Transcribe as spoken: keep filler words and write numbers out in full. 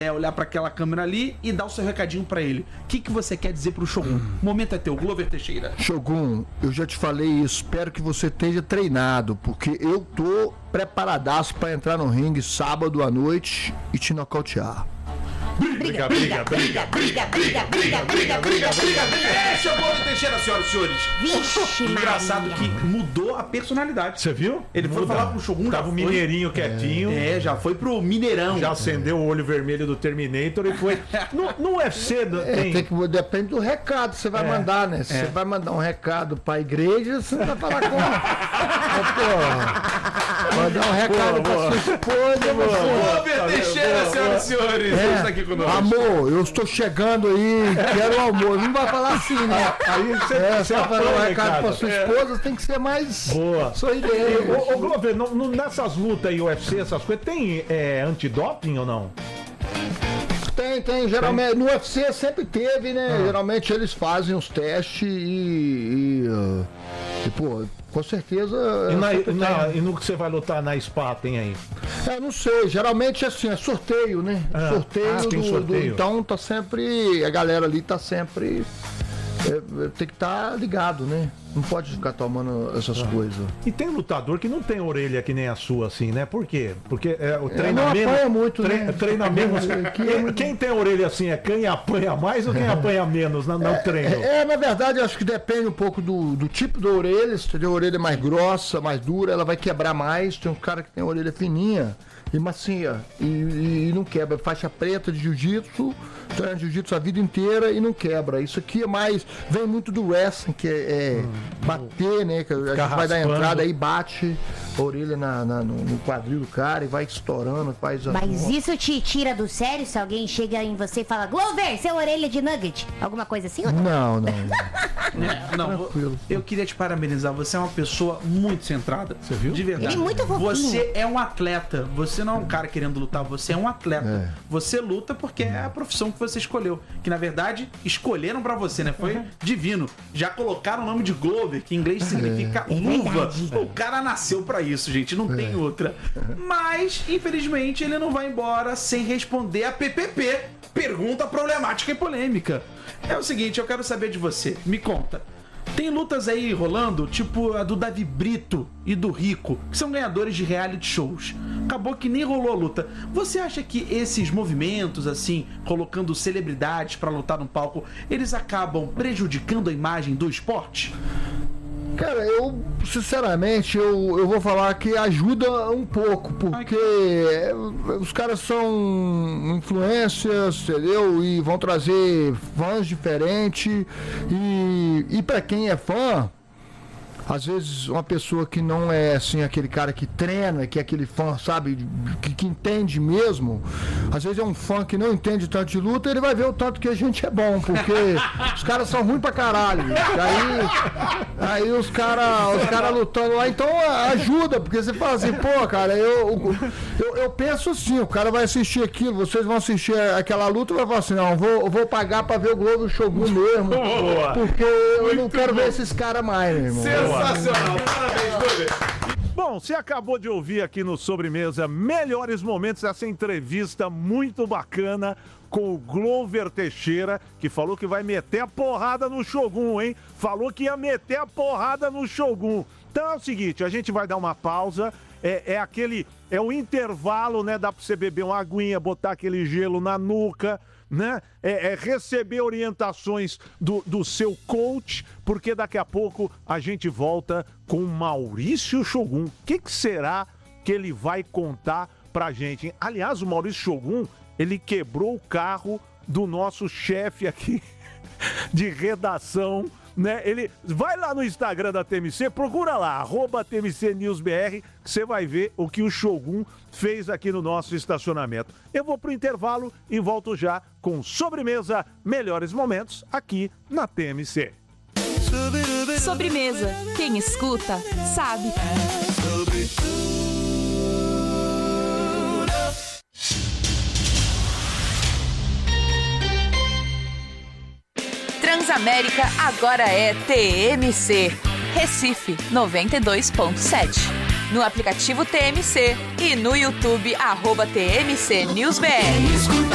É olhar para aquela câmera ali e dar o seu recadinho para ele. O que, que você quer dizer pro Shogun? O momento é teu, Glover Teixeira. Shogun, eu já te falei isso. Espero que você esteja treinado, porque eu tô preparadaço para entrar no ringue sábado à noite e te nocautear. Briga, briga, briga, briga, briga, briga, briga, briga, briga, briga. É, chegou o Teixeira, senhoras e senhores. Vixe, engraçado Maria. que mudou a personalidade. Você viu? Ele foi Muda. falar pro Shogun, Tava o foi... mineirinho quietinho. É, já foi pro Mineirão. Já acendeu o olho vermelho do Terminator e foi. No, no U F C É, tem... tem que, depende do recado que você vai É, mandar, né? Se é. você vai mandar um recado pra igreja, você vai falar com. Pô, mandar um recado Boa, pra boa. sua esposa, você. Glover Teixeira, senhoras e senhores. É, Está aqui conosco. amor, eu estou chegando aí, quero o almoço. Não vai falar assim, né? Aí você, É, você você vai falar um apanha, recado cara. pra sua esposa, tem que ser mais Boa. sorridente. Ô, ô Glover, no- no- nessas lutas aí, U F C, essas coisas, tem é, antidoping ou não? Tem, tem, geralmente, no U F C sempre teve, né? Geralmente eles fazem os testes e, e, uh, e, pô, com certeza. E, na- sempre e na- tem. e no que você vai lutar na SPA, tem aí? É, não sei, geralmente assim, é sorteio, né? Ah, sorteio, ah, do, tem do- sorteio. então tá sempre. A galera ali tá sempre. é, é, tem que estar ligado, né? Não pode ficar tomando essas coisas. E tem lutador que não tem orelha que nem a sua, assim, né? Por quê? Porque é, o não treinamento. apanha muito, tre- né? Treina menos. Aqui é Quem, muito- quem tem orelha assim é quem apanha mais ou quem apanha menos no, no treino? É, na verdade, eu acho que depende um pouco do, do tipo da orelha. Se tem a orelha mais grossa, mais dura, ela vai quebrar mais. Tem um cara que tem a orelha fininha e macia e, e- e não quebra. Faixa preta de jiu-jitsu, treina jiu-jitsu a vida inteira e não quebra. Isso aqui é mais. Vem muito do wrestling, que é, é bater, né? Que a gente vai dar raspando. entrada aí, bate a orelha na, na- no, no quadril do cara e vai estourando, faz a. Mas isso te tira do sério se alguém chega em você e fala Glover, seu orelha de nugget? Alguma coisa assim ou não? Não, não. É, não, Tranquilo. eu queria te parabenizar. Você é uma pessoa muito centrada. Você viu? De verdade. Ele é muito fofinho. Você é um atleta. Você não é um cara querendo lutar. Você é um atleta. É. Você luta porque é a profissão que você escolheu. Que na verdade escolheram pra você, né? Foi divino. Já colocaram o nome de Glover, que em inglês significa É luva. verdade. O cara nasceu pra isso, gente. Não tem outra. Mas, infelizmente, ele não vai embora sem responder a P P P. Pergunta problemática e polêmica. É o seguinte, eu quero saber de você. Me conta. Tem lutas aí rolando, tipo a do Davi Brito e do Rico, que são ganhadores de reality shows. Acabou que nem rolou a luta. Você acha que esses movimentos, assim, colocando celebridades pra lutar no palco, eles acabam prejudicando a imagem do esporte? Cara, eu, sinceramente, eu, eu vou falar que ajuda um pouco, porque os caras são influências, entendeu? E vão trazer fãs diferentes. E, e pra quem é fã, às vezes uma pessoa que não é assim aquele cara que treina, que é aquele fã, sabe, que, que entende mesmo, às vezes é um fã que não entende tanto de luta, ele vai ver o tanto que a gente é bom, porque os caras são ruins pra caralho. Aí, aí os caras os cara lutando lá, então ajuda, porque você fala assim, pô, cara, eu, eu, eu penso assim, o cara vai assistir aquilo, vocês vão assistir aquela luta e vai falar assim, não, eu vou, eu vou pagar pra ver o Globo Shogun mesmo, Boa. porque eu não quero ver esses caras mais, meu irmão. Sensacional! Parabéns, Glover! Bom, você acabou de ouvir aqui no Sobremesa melhores momentos dessa entrevista muito bacana com o Glover Teixeira, que falou que vai meter a porrada no Shogun, hein? Falou que ia meter a porrada no Shogun. Então é o seguinte, a gente vai dar uma pausa, é, é aquele, é o intervalo, né? Dá pra você beber uma aguinha, botar aquele gelo na nuca, né? É, é receber orientações do, do seu coach, porque daqui a pouco a gente volta com Maurício Shogun. O que, que será que ele vai contar pra gente, hein? Aliás, o Maurício Shogun, ele quebrou o carro do nosso chefe aqui de redação, né? Ele vai lá no Instagram da T M C, procura lá, arroba T M C News B R, que você vai ver o que o Shogun fez aqui no nosso estacionamento. Eu vou pro intervalo e volto já com Sobremesa, melhores momentos aqui na T M C. Sobremesa. Quem escuta, sabe. Transamérica agora é T M C. Recife noventa e dois ponto sete. No aplicativo T M C e no YouTube arroba T M C News B R.